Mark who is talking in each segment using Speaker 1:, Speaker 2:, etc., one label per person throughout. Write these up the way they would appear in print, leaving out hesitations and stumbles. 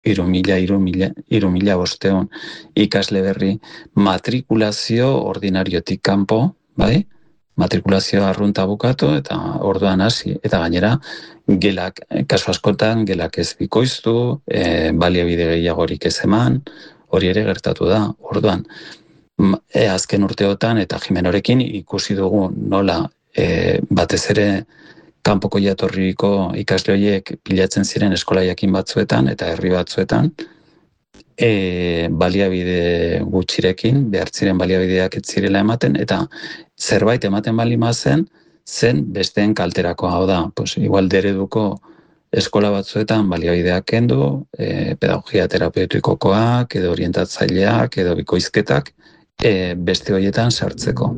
Speaker 1: 3.500 ikasle berri matrikulazio ordinariotik kanpo, bai? Matrikulazio arrunta bukatu eta orduan hasi. Eta gainera, gelak, kasu askotan, gelak ez bikoiztu, baliabide gehiagorik ez eman, hori ere gertatu da. Orduan, azken urteotan eta Jimenorekin ikusi dugu nola batez ere kanpoko jatorriko ikasle horiek pilatzen ziren eskola jakin batzuetan eta herri batzuetan, baliabide gutxirekin, behar ziren baliabideak ez zirela ematen, eta zerbait ematen balima zen besteen kalterako. Hau da, igual dereduko eskola batzuetan baliabideak kendu, pedagogia terapeutikokoak, edo orientatzaileak, edo bikoizketak, beste horietan sartzeko.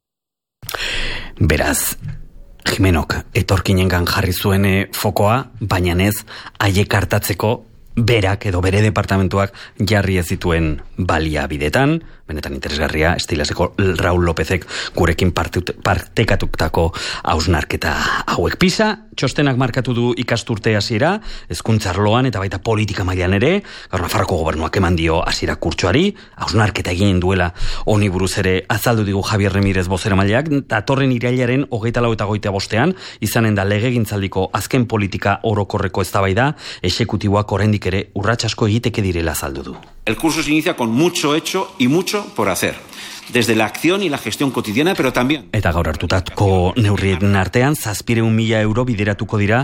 Speaker 2: Beraz, Jimenok etorkinengan jarri zuen fokoa, baina ez haiek hartatzeko berak edo bere departamentuak jarri ez zituen baliabidetan. Benetan interesgarria, Estilaseko Raul Lópezek gurekin partekatutako hausnarketa hauek. PISA txostenak markatu du ikasturte hasiera, hezkuntza arloan eta baita politika mailan ere. Gaur Nafarroko gobernuak eman dio hasiera kurtsoari, hausnarketa egin duela honi buruz ere azaldu digu Javier Remirez bozeramaileak. Datorren irailaren 24 eta 25 izanen da legegintzaldiko azken politika orokorreko eztabaida, exekutiboak oraindik ere urrats asko egiteke direla azaldu du.
Speaker 3: El curso se inicia con mucho hecho y mucho por hacer, desde la acción y la gestión cotidiana, pero también.
Speaker 2: Eta gaur hartutako neurrien artean 700.000 euro bideratuko dira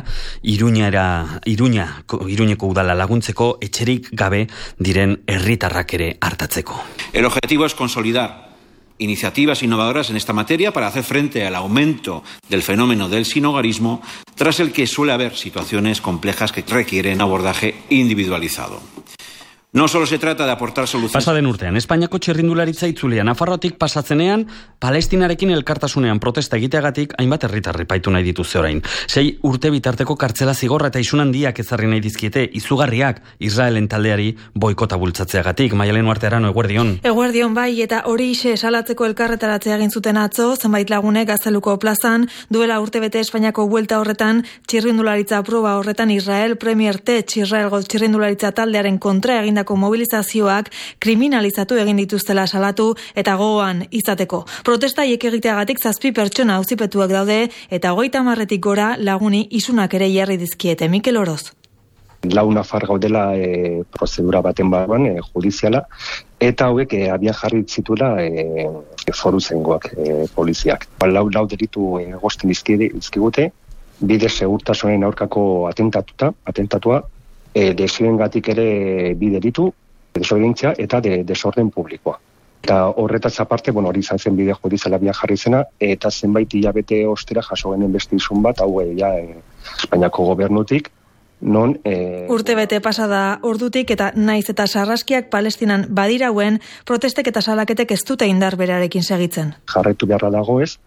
Speaker 2: Iruñeko udala laguntzeko etxerik gabe diren herritarrak ere hartatzeko.
Speaker 3: El objetivo es consolidar iniciativas innovadoras en esta materia para hacer frente al aumento del fenómeno del sinhogarismo, tras el que suele haber situaciones complejas que requieren abordaje individualizado. No solo se trata de aportar soluciones.
Speaker 2: Pasaden urtean, Espainiako txirrindularitza itzulia Nafarroatik pasatzenean, Palestinarekin elkartasunean protesta egiteagatik hainbat herritar epaitu nahi dituzte orain. 6 urte bitarteko kartzela zigorra eta isun handiak ezarri nahi dizkiete, izugarriak Israelen taldeari boikota bultzatzeagatik. Maialen Uartearano, eguerdion.
Speaker 4: Eguerdion bai, eta hori salatzeko elkarretaratzea egin zuten atzo, zenbait lagunek Gazteluko plazan, duela urtebete Espainiako buelta horretan, txirrindularitza proba horretan Israel Premier Tech Israelgo txirrindularitza taldearen kontra egindako mobilizazioak kriminalizatu egin dituztela salatu eta gogoan izateko. Protesta haiek egiteagatik 7 pertsona auzipetuak daude eta 30 gora laguni isunak ere jarri dizkiete. Mikel Oroz.
Speaker 5: 4 nafar gaudela prozedura baten barruan judiziala, eta hauek abian jarri zituela foruzengoak poliziak. 4 delitu egosten dizkigute, bide segurtasunen aurkako atentatua, desioengatik ere bi delitu, desobedientzia eta desorden publikoa. Eta horretaz aparte, hori izan zen bide judiziala abian jarri zena, eta zenbait hilabete ostera jaso genen beste isun bat, hau Espainiako gobernutik, non...
Speaker 4: Urtebete pasada ordutik eta naiz eta sarraskiak Palestinan badirauen, protestek eta salaketek ez dute indar berarekin segitzen.
Speaker 5: Jarraitu beharra dago ez,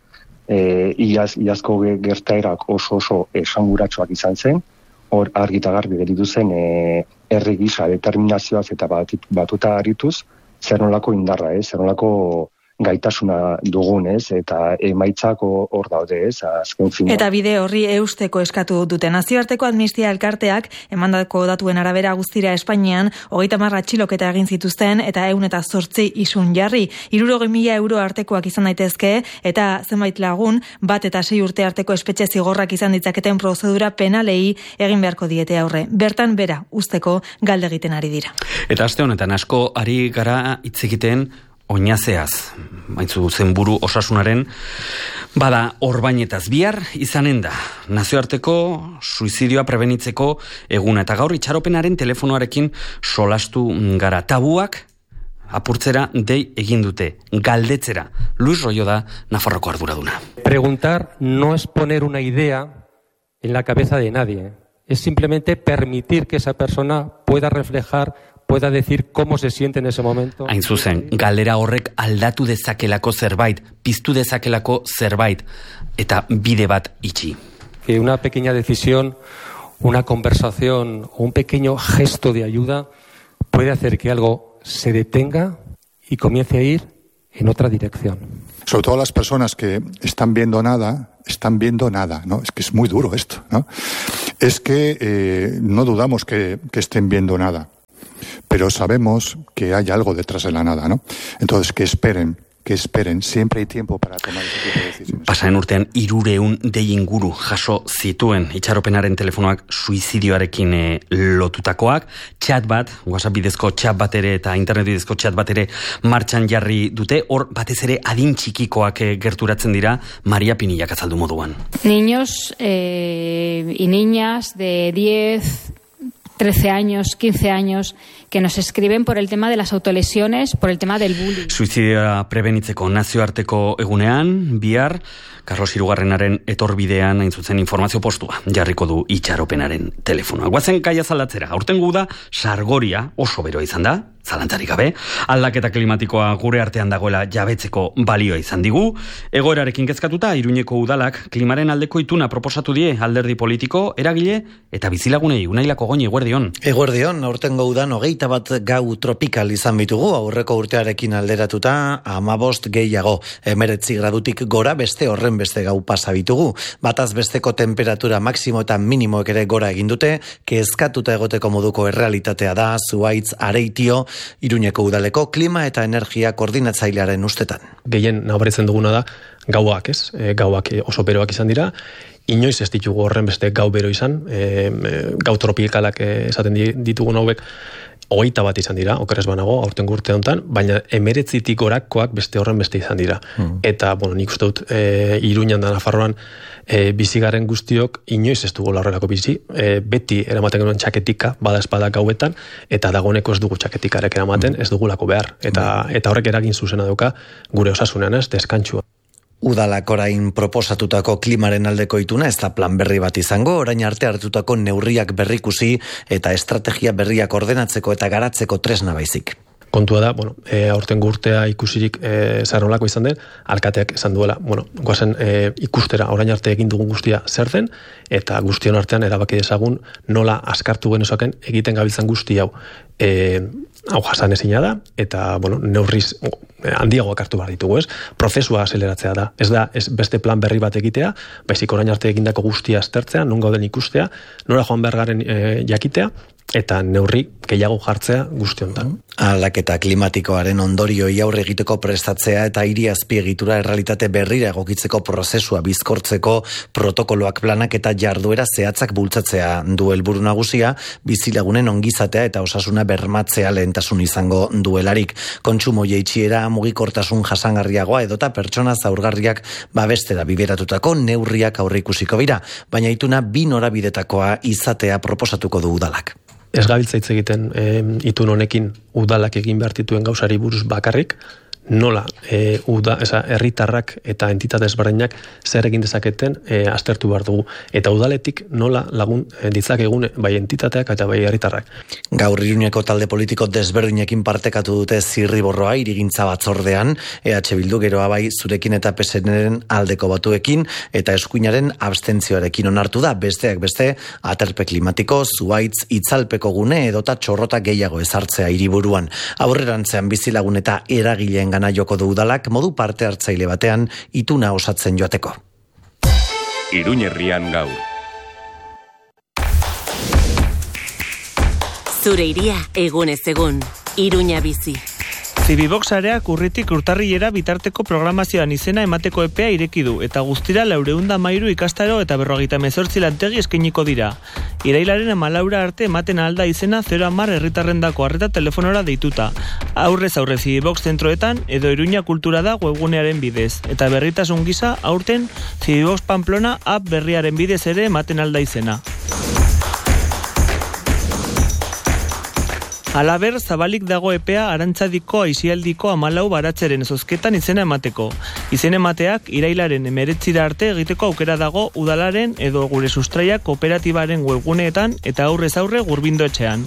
Speaker 5: iazko gertaerak oso esanguratsuak izan zen, hor argita garbi gelditu zen herri gisa determinazioaz eta batuta arituz, zer nolako indarra, zer nolako gaitasuna dugun, eta emaitzak hor daude, azken finean.
Speaker 4: Eta bide horri eusteko eskatu dute. Nazioarteko Amnistia Elkarteak emandako datuen arabera guztira Espainian 30 atxiloketa egin zituzten eta 108 isun jarri. 60.000 euro artekoak izan daitezke eta zenbait lagun 1 eta 6 urte arteko espetxe zigorrak izan ditzaketen prozedura penalei egin beharko diete aurre. Bertan bera usteko galde egiten ari dira.
Speaker 2: Eta aste honetan asko ari gara hitz egiten oinazeaz, maitzu zenburu osasunaren, bada orbainetaz bihar izanen da. Nazioarteko suizidioa prebenitzeko eguna eta gaur itxaropenaren telefonoarekin solastu gara. Tabuak apurtzera dei egin dute, galdetzera. Luis Royo da Nafarroko arduraduna.
Speaker 6: Preguntar no es poner una idea en la cabeza de nadie, es simplemente permitir que esa persona pueda reflejar, pueda decir cómo se siente en ese momento.
Speaker 2: Hain zuzen, galdera horrek aldatu dezakelako zerbait, piztu dezakelako zerbait, eta bide bat itxi.
Speaker 6: Que una pequeña decisión, una conversación o un pequeño gesto de ayuda puede hacer que algo se detenga y comience a ir en otra dirección.
Speaker 7: Sobre todo las personas que están viendo nada, ¿no? Es que es muy duro esto, ¿no? Es que no dudamos que estén viendo nada. pero sabemos que hay algo detrás de la nada, ¿no? Entonces, que esperen, siempre hay tiempo para tomar ese tipo de decisiones.
Speaker 2: Pasaren urtean 300 dei inguru jaso zituen itxaropenaren telefonoak suizidioarekin lotutakoak, chat bat, WhatsApp bidezko chat bat ere eta internet bidezko chat bat ere martxan jarri dute, hor batez ere adin txikikoak gerturatzen dira, Maria Pinillak azaldu moduan.
Speaker 8: Niños y niñas de 10, 13 años, 15 años, que nos escriben por el tema de las autolesiones, por el tema del bullying. Suizidioa
Speaker 2: prebenitzeko nazioarteko egunean, bihar, Carlos Hirugarrenaren etorbidean hain zuzen informazio postua jarriko du itxaropenaren telefonoa. Guazen kaia zaldatzera, aurtengo da sargoria oso beroa izan da, zalantzarik gabe, aldaketa klimatikoa gure artean dagoela jabetzeko balioa izan digu, egoerarekin kezkatuta Iruñeko udalak klimaren aldeko ituna proposatu die alderdi politiko, eragile eta bizilagunei. Unailako Goñi, eguerdion.
Speaker 9: Eguerdion, aurtengo udan 21 gau tropikal izan bitugu, aurreko urtearekin alderatuta 15 gehiago, 19 gradutik gora beste horren beste gau pasa bitugu. Bataz besteko temperatura maksimo eta minimoek ere gora egin dute, kezkatuta egoteko moduko errealitatea da Zuhaitz Areitio, Iruñeko udaleko klima eta energia koordinatzailearen ustetan.
Speaker 10: Gehien nabaritzen duguna da gauak, ez? Gauak oso beroak izan dira, inoiz ez ditugu horren beste gau bero izan, gau tropikalak esaten ditugun hauek 21 izan dira, okerrez banago, aurtengo urte honetan, baina 19 gorakoak beste horren beste izan dira. Eta, nik uste dut, Iruñan da Nafarroan, bizigaren guztiok inoiz ez dugu horrelako bizi, beti eramaten genuen txaketika, bada espada gauetan, eta dagoeneko ez dugu txaketikarek eramaten, ez dugulako behar. Eta horrek eragin zuzena dauka gure osasunean, ez, deskantsua.
Speaker 9: Udalak orain proposatutako klimaren aldeko ituna ez da plan berri bat izango, orain arte hartutako neurriak berrikusi eta estrategia berriak ordenatzeko eta garatzeko tresna baizik.
Speaker 10: Kontua da, aurtengo urtea ikusirik zarnolako izan den, alkateak esan duela, goazen ikustera orain arte egin dugun guztia zer den, eta guztion artean erabaki dezagun nola askartu genezaken egiten gabiltzan guzti hau. Hau jasan ezina da, eta neurriz handiagoak hartu behar ditugu, ez? Prozesua azeleratzea da. Ez da, ez beste plan berri bat egitea, baizik orain arte egindako guztia aztertzea, non gauden ikustea, nola joan behar garen jakitea, eta neurri gehiago jartzea guzti honetan.
Speaker 9: Aldaketa klimatikoaren ondorioi aurre egiteko prestatzea eta hiri azpiegitura errealitate berrira egokitzeko prozesua bizkortzeko protokoloak planak eta jarduera zehatzak bultzatzea du helburu nagusia, bizilagunen ongizatea eta osasuna bermatzea lehentasun izango duelarik. Kontsumo jaitsiera, mugikortasun jasangarriagoa edota pertsona zaurgarriak babestera bideratutako neurriak aurreikusiko dira, baina ituna bi norabidetakoa izatea proposatuko du udalak.
Speaker 10: Ez gabiltza hitz egiten itun honekin udalak egin behar dituen gauzari buruz bakarrik, nola herritarrak eta entitate ezberdinak zer egin dezaketen aztertu behar dugu. Eta udaletik nola lagun ditzakegun bai entitateak eta bai herritarrak.
Speaker 9: Gaur Iruñeko talde politiko desberdinekin partekatu dute zirriborroa hirigintza batzordean, EH Bildu geroa bai zurekin eta PSN-ren aldeko batuekin eta eskuinaren abstentzioarekin onartu da, besteak beste aterpe klimatiko, Zuhaitz, itzalpeko gune edota txorrota gehiago ezartzea hiriburuan. Aurrerantzean bizilagun eta eragileen gana joko du udalak modu parte hartzaile batean ituna osatzen joateko.
Speaker 11: Iruñerrian gaur.
Speaker 12: Zure iria egunez egun, Iruña bizi.
Speaker 13: Zibibox areak urritik urtarrilera bitarteko programazioan izena emateko epea ireki du eta guztira 413 ikastaro eta 58 lantegi eskainiko dira. Irailaren 14 arte ematen alda izena 010 herritarrendako arreta telefonora deituta. Aurrez aurre Zibibox zentroetan edo Iruña Kultura da webgunearen bidez. Eta berritasun gisa aurten Zibibox Pamplona app berriaren bidez ere ematen alda izena. Alaber, zabalik dago epea Arantzadiko aisialdiko 14 baratzeren zozketan izena emateko. Izen emateak irailaren 19 arte egiteko aukera dago udalaren edo gure sustraia kooperatibaren webguneetan eta aurrez aurre Gurbindoetxean.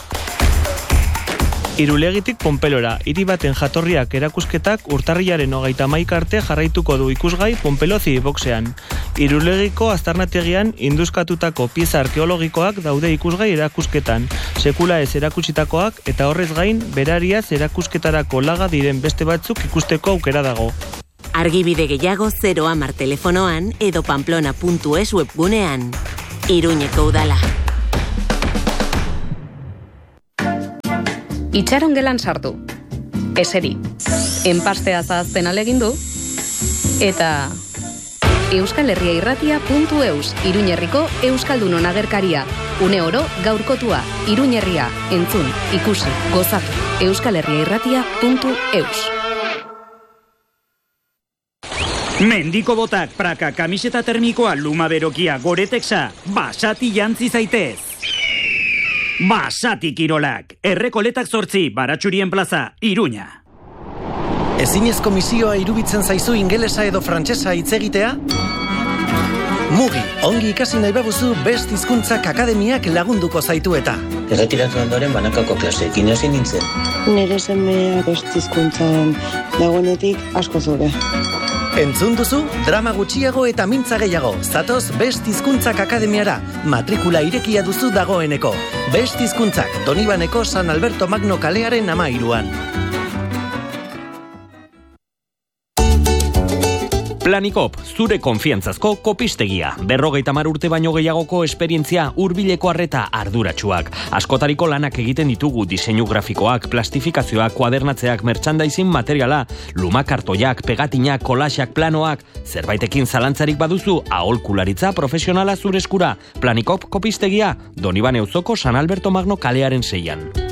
Speaker 13: Irulegitik Ponpelora, hiri baten jatorriak erakusketak urtarrilaren 31 arte jarraituko du ikusgai Ponpelo Zibiboxean. Irulegiko aztarnategian induzkatutako pieza arkeologikoak daude ikusgai erakusketan, sekula ez erakutsitakoak eta horrez gain berariaz erakusketarako laga diren beste batzuk ikusteko aukera dago.
Speaker 12: Argibide gehiago 010 telefonoan edo pamplona.es webgunean. Iruñeko udala.
Speaker 11: Itxaron gelan sartu. Eseri. Enpastea zahazten alegindu. Eta euskalherriairratia.eus, Iruñerriko Euskaldunon agerkaria. Une oro gaurkotua, Iruñerria, entzun, ikusi, gozatu. euskalherriairratia.eus.
Speaker 14: Mendiko botak, praka, kamiseta termikoa, luma berokia, goretexa, Basati jantzi zaitez. Basati kirolak, Errekoletak 8, Baratxurien plaza, Iruña.
Speaker 9: Ezinezko misioa iruditzen zaizu ingelesa edo frantsesa hitz egitea? Mugi, ongi ikasi nahi babuzu Best Hizkuntzak Akademiak lagunduko zaitu eta.
Speaker 15: Erretiratu ondoren banakako klaseekin hasi nintzen.
Speaker 16: Nere semea Best Hizkuntzan dagoenetik asko zobe.
Speaker 9: Entzun duzu, drama gutxiago eta mintza gehiago. Zatoz Best Hizkuntzak Akademiara. Matrikula irekia duzu dagoeneko. Best Hizkuntzak, Donibaneko San Alberto Magno kalearen 13an.
Speaker 17: Planikop, zure konfiantzazko kopistegia. 50 urte baino gehiagoko esperientzia, hurbileko arreta arduratsuak. Askotariko lanak egiten ditugu diseinu grafikoak, plastifikazioak, kuadernatzeak, merchandising materiala, lumakartoiak, pegatinak, kolaxak, planoak. Zerbaitekin zalantzarik baduzu, aholkularitza profesionala zure eskura. Planikop kopistegia, Donibane auzoko San Alberto Magno kalearen 6an.